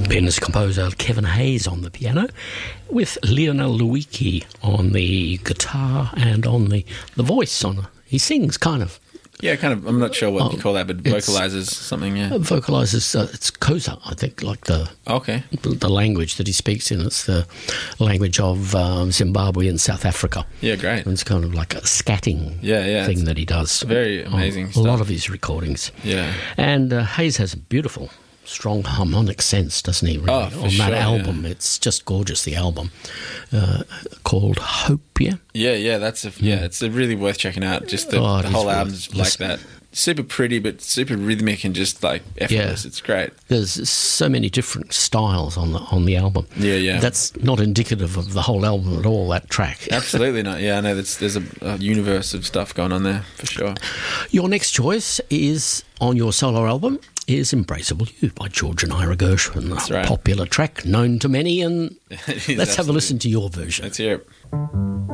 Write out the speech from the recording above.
Pianist composer Kevin Hayes on the piano, with Lionel Luiki on the guitar and on the voice. He sings kind of. Yeah, kind of. I'm not sure what you call that, but vocalizes something. Yeah, vocalizes. It's Xhosa, I think, like the language that he speaks in. It's the language of Zimbabwe and South Africa. Yeah, great. And it's kind of like a scatting thing that he does. Very amazing. A lot of his recordings. Yeah, and Hayes has a beautiful, strong harmonic sense, doesn't he? Really? On that album, it's just gorgeous. The album called Hope. Yeah, it's really worth checking out. Just the whole album's like that. Super pretty, but super rhythmic and just like effortless. Yeah. It's great. There's so many different styles on the album. Yeah. That's not indicative of the whole album at all. That track. Absolutely not. Yeah, I know there's a universe of stuff going on there for sure. Your next choice is on your solo album is "Embraceable You" by George and Ira Gershwin. That's a right. popular track, known to many, and let's have a listen to your version. Let's hear it.